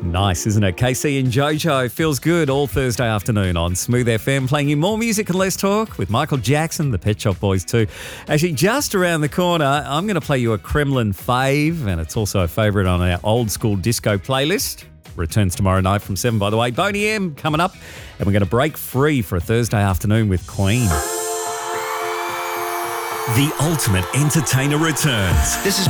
Nice, isn't it? KC and JoJo feels good all Thursday afternoon on Smooth FM, playing you more music and less talk with Michael Jackson, the Pet Shop Boys too. Actually, just around the corner, I'm going to play you a Kremlin fave, and it's also a favourite on our old school disco playlist. Returns tomorrow night from 7, by the way. Boney M coming up, and we're going to break free for a Thursday afternoon with Queen. The ultimate entertainer returns. This is